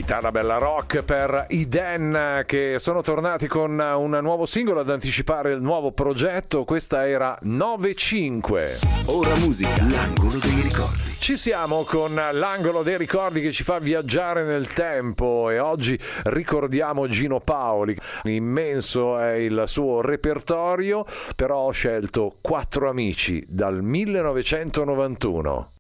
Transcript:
Chitarra bella rock per i Den, che sono tornati con un nuovo singolo ad anticipare il nuovo progetto. Questa era 9-5. Ora musica, l'angolo dei ricordi. Ci siamo con l'angolo dei ricordi che ci fa viaggiare nel tempo e oggi ricordiamo Gino Paoli. Immenso è il suo repertorio, però ho scelto 4 amici dal 1991.